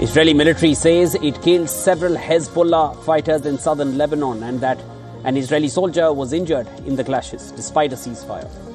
Israeli military says it killed several Hezbollah fighters in southern Lebanon and that an Israeli soldier was injured in the clashes despite a ceasefire.